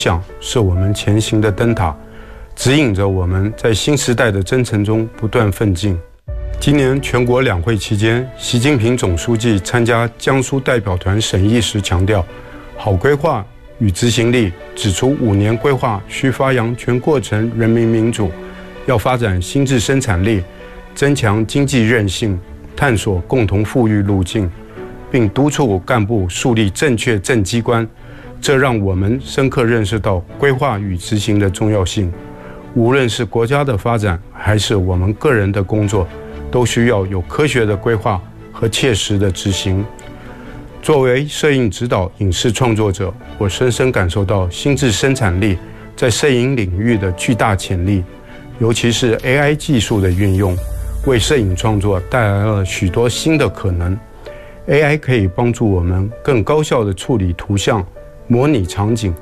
想是我们前行的灯塔，指引着我们在新时代的征程中不断奋进。今年全国两会期间，习近平总书记参加江苏代表团审议时强调，好规划与执行力，指出5年规划需发扬全过程人民民主，要发展新质生产力，增强经济韧性，探索共同富裕路径，并督促干部树立正确政绩观。这让我们深刻认识到规划与执行的重要性。无论是国家的发展，还是我们个人的工作，都需要有科学的规划和切实的执行。作为摄影指导、影视创作者，我深深感受到新质生产力在摄影领域的巨大潜力，尤其是 AI 技术的运用，为摄影创作带来了许多新的可能。AI 可以帮助我们更高效地处理图像、模拟场景，